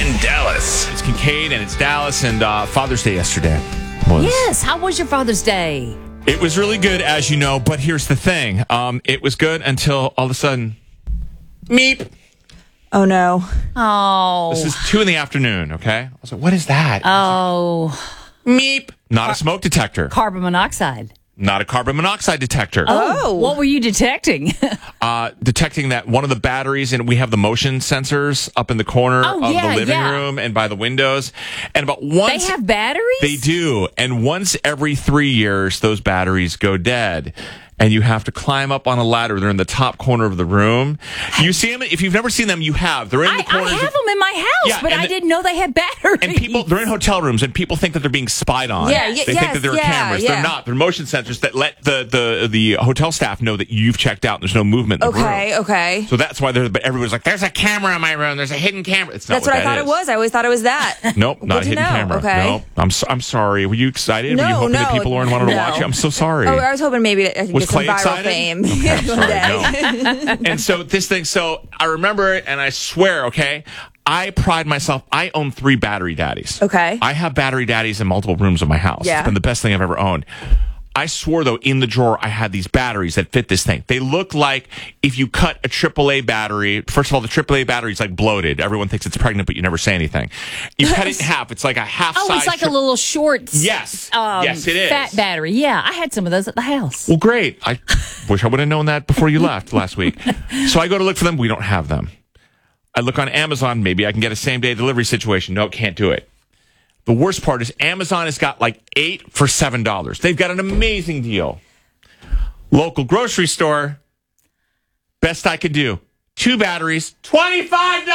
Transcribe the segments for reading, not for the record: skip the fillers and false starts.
in Dallas. It's Kincaid and it's Dallas, and Father's Day yesterday was. Yes. How was your Father's Day? It was really good, as you know, but here's the thing. It was good until all of a sudden, meep. Oh, no. Oh. This is 2 p.m, okay? I was like, what is that? Oh. Meep. Not a smoke detector. Carbon monoxide. Not a carbon monoxide detector. Oh. What were you detecting? Detecting that one of the batteries, and we have the motion sensors up in the corner of the living room and by the windows. And about once... They have batteries? They do. And once every 3 years, those batteries go dead. And you have to climb up on a ladder. They're in the top corner of the room. You see them? If you've never seen them, you have. They're in the corners. I have them in my house, but I didn't know they had batteries. And they're in hotel rooms, and people think that they're being spied on. Yeah, they think that there are cameras. Yeah. They're not. They're motion sensors that let the hotel staff know that you've checked out and there's no movement in the room. Okay. So that's why but everybody's like, there's a camera in my room. There's a hidden camera. It's not That's what I thought is. it was. I always thought it was that. Nope, not a hidden camera. Okay. Nope. I'm sorry. Were you excited? No, Were you hoping that people wanted to watch you? I'm so sorry. Oh, I was hoping maybe I could Was get some Clay viral excited? fame. Okay, I'm one day. sorry, no. And so this thing, I remember it, and I swear, okay, I pride myself. I own 3 battery daddies. Okay. I have battery daddies in multiple rooms of my house. Yeah. It's been the best thing I've ever owned. I swore, though, in the drawer, I had these batteries that fit this thing. They look like if you cut a AAA battery. First of all, the AAA battery is like bloated. Everyone thinks it's pregnant, but you never say anything. You cut it in half. It's like a half size. Oh, it's like a little short. Yes. Yes, it is. Fat battery. Yeah, I had some of those at the house. Well, great. I wish I would have known that before you left last week. So I go to look for them. We don't have them. I look on Amazon. Maybe I can get a same-day delivery situation. No, can't do it. The worst part is Amazon has got like 8 for $7. They've got an amazing deal. Local grocery store, best I could do. 2 batteries, $25.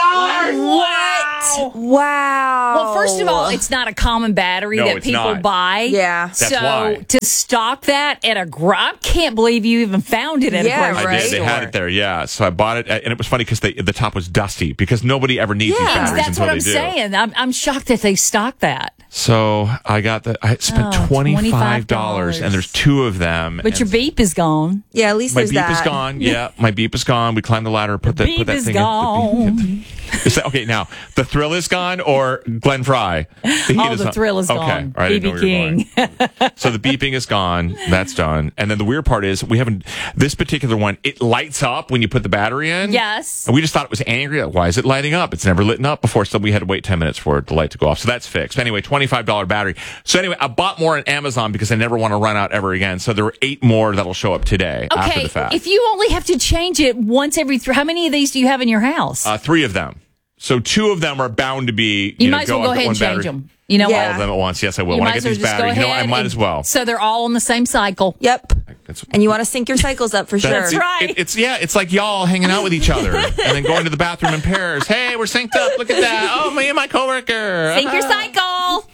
What? Wow. Well, first of all, it's not a common battery No, that it's people not. buy. Yeah. That's so why. to stock that at I can't believe you even found it at a grocery I did. store. They had it there, yeah. So I bought it, and it was funny because the top was dusty because nobody ever needs these batteries that's until what I'm they do. saying. I'm shocked that they stock that. So I spent $25, and there's 2 of them. But your beep is gone. Yeah, at least My there's beep that. is gone. Yeah, my beep is gone. We climbed the ladder, put that Beep is thing gone. in. Is that, okay, now, the thrill is gone or Glenn Fry? The thrill is okay. gone. All right, I didn't know BB where you were King. going. So the beeping is gone. That's done. And then the weird part is this particular one, it lights up when you put the battery in. Yes. And we just thought it was angry. Like, why is it lighting up? It's never lit up before, so we had to wait 10 minutes for the light to go off. So that's fixed. Anyway, $25 battery. So anyway, I bought more on Amazon because I never want to run out ever again. So there were 8 more that'll show up today after the fact. If you only have to change it once every how many of these do you have in your house? 3 of them. So 2 of them are bound to be. You might as well go ahead and change them. You know All what? of them at once. Yes, I will. You When I might get as well these just go batteries, I might ahead as well. So they're all on the same cycle. Yep. And you want to sync your cycles up for sure. That's right. It's like y'all hanging out with each other and then going to the bathroom in pairs. Hey, we're synced up. Look at that. Oh, me and my coworker. Sync your cycle.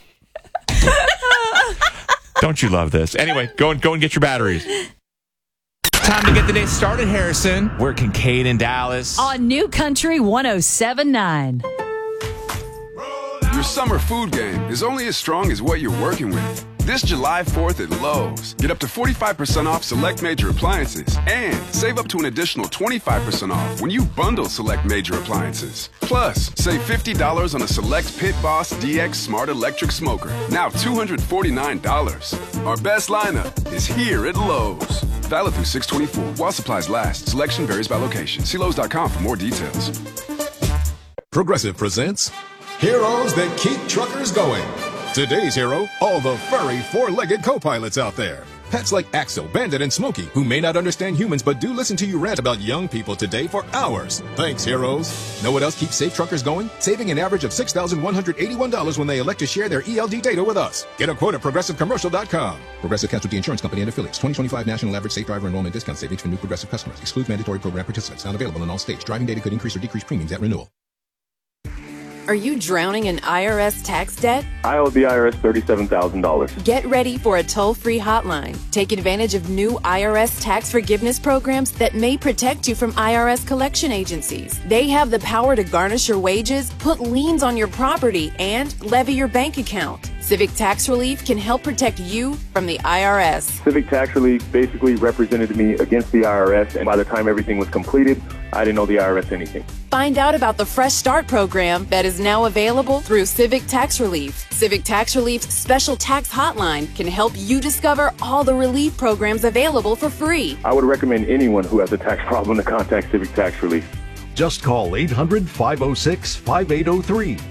Don't you love this? Anyway, go and get your batteries. Time to get the day started, Harrison. We're Kincaid in Dallas. On New Country 107.9. Your summer food game is only as strong as what you're working with. This July 4th at Lowe's, get up to 45% off select major appliances and save up to an additional 25% off when you bundle select major appliances. Plus, save $50 on a select Pit Boss DX Smart Electric Smoker, now $249. Our best lineup is here at Lowe's. Valid through 6/24 while supplies last. Selection varies by location. See Lowe's.com for more details. Progressive presents Heroes That Keep Truckers Going. Today's hero, all the furry four-legged co-pilots out there. Pets like Axel, Bandit, and Smokey, who may not understand humans but do listen to you rant about young people today for hours. Thanks, heroes. Know what else keeps safe truckers going? Saving an average of $6,181 when they elect to share their ELD data with us. Get a quote at ProgressiveCommercial.com. Progressive Casualty Insurance Company and Affiliates. 2025 National Average Safe Driver Enrollment Discount Savings for new Progressive customers. Excludes mandatory program participants. Not available in all states. Driving data could increase or decrease premiums at renewal. Are you drowning in IRS tax debt? I owe the IRS $37,000. Get ready for a toll-free hotline. Take advantage of new IRS tax forgiveness programs that may protect you from IRS collection agencies. They have the power to garnish your wages, put liens on your property, and levy your bank account. Civic Tax Relief can help protect you from the IRS. Civic Tax Relief basically represented me against the IRS, and by the time everything was completed, I didn't know the IRS anything. Find out about the Fresh Start program that is now available through Civic Tax Relief. Civic Tax Relief's special tax hotline can help you discover all the relief programs available for free. I would recommend anyone who has a tax problem to contact Civic Tax Relief. Just call 800-506-5803.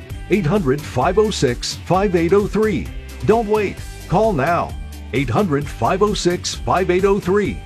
800-506-5803. Don't wait. Call now. 800-506-5803.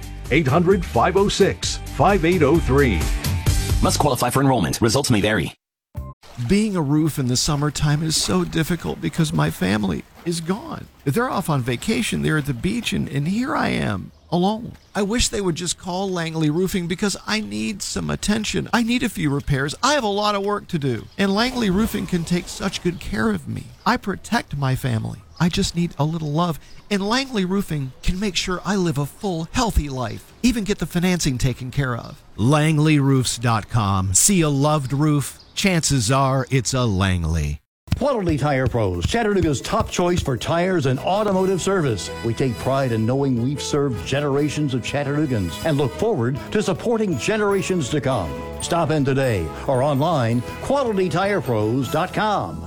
800-506-5803. Must qualify for enrollment. Results may vary. Being a roof in the summertime is so difficult because my family is gone. They're off on vacation. They're at the beach, and here I am, alone. I wish they would just call Langley Roofing because I need some attention. I need a few repairs. I have a lot of work to do. And Langley Roofing can take such good care of me. I protect my family. I just need a little love. And Langley Roofing can make sure I live a full, healthy life. Even get the financing taken care of. LangleyRoofs.com. See a loved roof? Chances are it's a Langley. Quality Tire Pros, Chattanooga's top choice for tires and automotive service. We take pride in knowing we've served generations of Chattanoogans and look forward to supporting generations to come. Stop in today or online, QualityTirePros.com.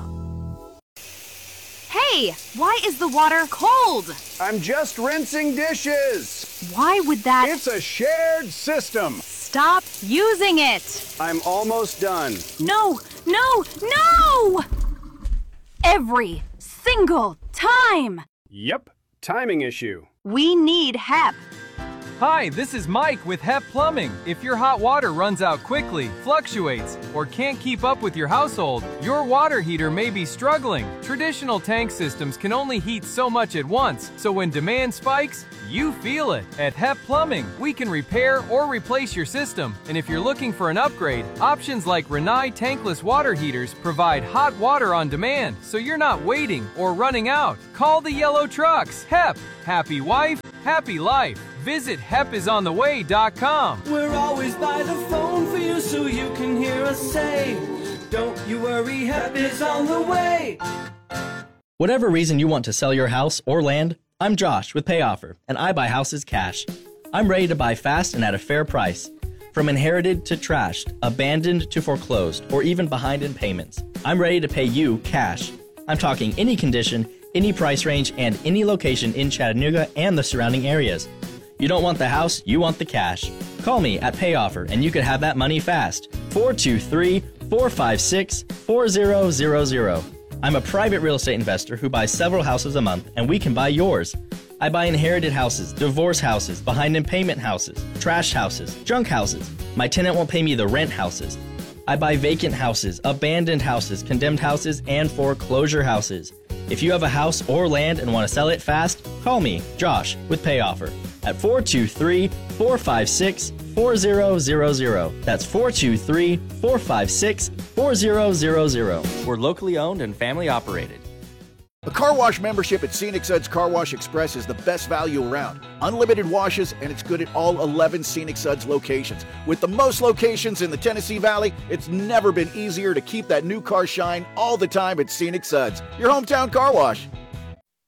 Hey, why is the water cold? I'm just rinsing dishes. Why would that? It's a shared system. Stop using it. I'm almost done. No, no, no! Every single time. Yep, timing issue. We need HEP. Hi, this is Mike with HEP Plumbing. If your hot water runs out quickly, fluctuates, or can't keep up with your household, your water heater may be struggling. Traditional tank systems can only heat so much at once, so when demand spikes, you feel it. At HEP Plumbing, we can repair or replace your system. And if you're looking for an upgrade, options like Rinnai tankless water heaters provide hot water on demand, so you're not waiting or running out. Call the yellow trucks. HEP. Happy wife, happy life. Visit HEPisontheway.com. We're always by the phone for you so you can hear us say, don't you worry, HEP is on the way. Whatever reason you want to sell your house or land, I'm Josh with PayOffer, and I buy houses cash. I'm ready to buy fast and at a fair price. From inherited to trashed, abandoned to foreclosed, or even behind in payments, I'm ready to pay you cash. I'm talking any condition, any price range, and any location in Chattanooga and the surrounding areas. You don't want the house, you want the cash. Call me at PayOffer and you could have that money fast. 423-456-4000. I'm a private real estate investor who buys several houses a month, and we can buy yours. I buy inherited houses, divorce houses, behind in payment houses, trash houses, junk houses. My tenant won't pay me the rent houses. I buy vacant houses, abandoned houses, condemned houses, and foreclosure houses. If you have a house or land and want to sell it fast, call me, Josh, with PayOffer at 423-456-4000. That's 423-456-4000. We're locally owned and family operated. A car wash membership at Scenic Suds Car Wash Express is the best value around. Unlimited washes, and it's good at all 11 Scenic Suds locations. With the most locations in the Tennessee Valley, it's never been easier to keep that new car shine all the time at Scenic Suds, your hometown car wash.